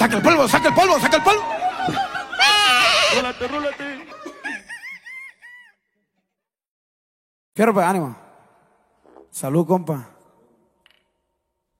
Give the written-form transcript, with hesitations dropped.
Saca el polvo, saca el polvo, saca el polvo. Rólate, rólate. Quiero, pues, ánimo. Salud, compa.